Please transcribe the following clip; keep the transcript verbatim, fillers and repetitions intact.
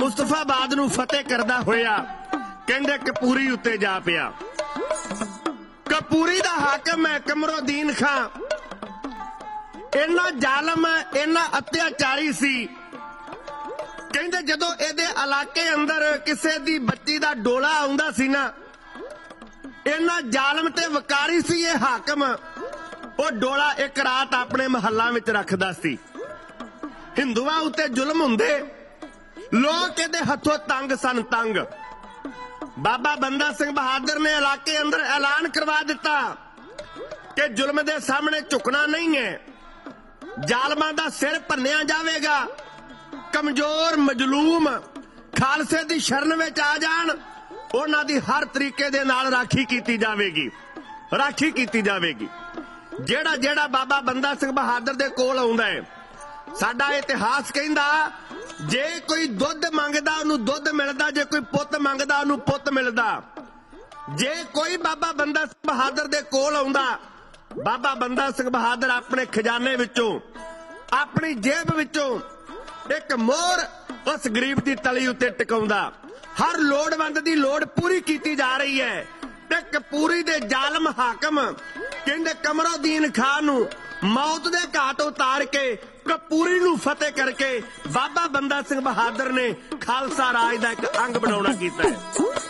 ਮੁਸਤਫਾਬਾਦ ਨੂੰ ਫਤਿਹ ਕਰਦਾ ਹੋਇਆ ਕਹਿੰਦੇ ਕਪੂਰੀ ਉੱਤੇ ਜਾ ਪਿਆ। ਕਪੂਰੀ ਦਾ ਹਾਕਮ ਹੈ ਕਮਰੁਦੀਨ ਖਾਂ। ਇੰਨਾ ਜ਼ਾਲਮ ਇੰਨਾ ਅਤਿਆਚਾਰੀ ਸੀ। ਕਹਿੰਦੇ ਜਦੋਂ ਇਹਦੇ ਇਲਾਕੇ ਅੰਦਰ ਕਿਸੇ ਦੀ ਬੱਚੀ ਦਾ ਡੋਲਾ ਆਉਂਦਾ ਸੀ ਨਾ, ਇੰਨਾ ਜ਼ਾਲਮ ਤੇ ਵਕਾਰੀ ਸੀ ਇਹ ਹਾਕਮ, ਉਹ ਡੋਲਾ ਇੱਕ ਰਾਤ ਆਪਣੇ ਮਹੱਲਾਂ ਵਿੱਚ ਰੱਖਦਾ ਸੀ। ਹਿੰਦੂਆਂ ਉੱਤੇ ਜ਼ੁਲਮ ਹੁੰਦੇ, ਲੋਕ ਇਹਦੇ ਹੱਥੋਂ ਤੰਗ ਸਨ ਤੰਗ। ਬਾਬਾ ਬੰਦਾ ਸਿੰਘ ਬਹਾਦਰ ਨੇ ਇਲਾਕੇ ਅੰਦਰ ਐਲਾਨ ਕਰਵਾ ਦਿੱਤਾ ਕਿ ਜ਼ੁਲਮ ਦੇ ਸਾਹਮਣੇ ਝੁਕਣਾ ਨਹੀਂ ਹੈ, ਜ਼ਾਲਮਾਂ ਦਾ ਸਿਰ ਭੰਨਿਆ ਜਾਵੇਗਾ। ਕਮਜ਼ੋਰ ਮਜਲੂਮ ਖਾਲਸੇ ਦੀ ਸ਼ਰਨ ਵਿੱਚ ਆ ਜਾਣ, ਉਹਨਾਂ ਦੀ ਹਰ ਤਰੀਕੇ ਦੇ ਨਾਲ ਰਾਖੀ ਕੀਤੀ ਜਾਵੇਗੀ, ਰਾਖੀ ਕੀਤੀ ਜਾਵੇਗੀ। ਜਿਹੜਾ ਜਿਹੜਾ ਬਾਬਾ ਬੰਦਾ ਸਿੰਘ ਬਹਾਦਰ ਦੇ ਕੋਲ ਆਉਂਦਾ ਹੈ, ਸਾਡਾ ਇਤਿਹਾਸ ਕਹਿੰਦਾ ਜੇ ਕੋਈ ਦੁੱਧ ਮੰਗਦਾ ਉਹਨੂੰ ਦੁੱਧ ਮਿਲਦਾ, ਜੇ ਕੋਈ ਪੁੱਤ ਮੰਗਦਾ ਉਹਨੂੰ ਪੁੱਤ ਮਿਲਦਾ। ਜੇ ਕੋਈ ਬਾਬਾ ਬੰਦਾ ਸਿੰਘ ਬਹਾਦਰ ਦੇ ਕੋਲ ਆਉਂਦਾ, ਬਾਬਾ ਬੰਦਾ ਸਿੰਘ ਬਹਾਦਰ ਆਪਣੇ ਖਜ਼ਾਨੇ ਵਿੱਚੋਂ, ਆਪਣੀ ਜੇਬ ਵਿੱਚੋਂ ਇੱਕ ਮੋਹਰ ਉਸ ਗਰੀਬ ਦੀ ਤਲੀ ਉੱਤੇ ਟਿਕਾਉਂਦਾ। ਹਰ ਲੋੜਵੰਦ ਦੀ ਲੋੜ ਪੂਰੀ ਕੀਤੀ ਜਾ ਰਹੀ ਹੈ। ਤੇ ਕਪੂਰੀ ਦੇ ਜ਼ਾਲਮ ਹਾਕਮ ਕਹਿੰਦੇ ਕਮਰੁਦੀਨ ਖਾਂ ਨੂੰ ਮੌਤ ਦੇ ਘਾਟ ਉਤਾਰ ਕੇ ਕਪੂਰੀ ਨੂੰ ਫਤਿਹ ਕਰਕੇ ਬਾਬਾ ਬੰਦਾ ਸਿੰਘ ਬਹਾਦਰ ਨੇ ਖਾਲਸਾ ਰਾਜ ਦਾ ਇੱਕ ਅੰਗ ਬਣਾਉਣਾ ਕੀਤਾ ਹੈ।